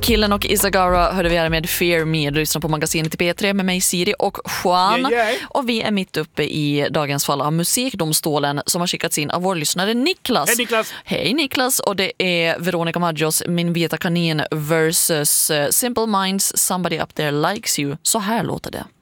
Killen och Isagara hörde vi här med Fear Me. Du lyssnar på magasinet i P3 med mig Siri och Juan. Och vi är mitt uppe i dagens fall av Musikdomstolen som har skickats in av vår lyssnare Niklas. Hej Niklas! Hej Niklas, och det är Veronica Maggios Min vita kanin versus Simple Minds Somebody Up There Likes You. Så här låter det.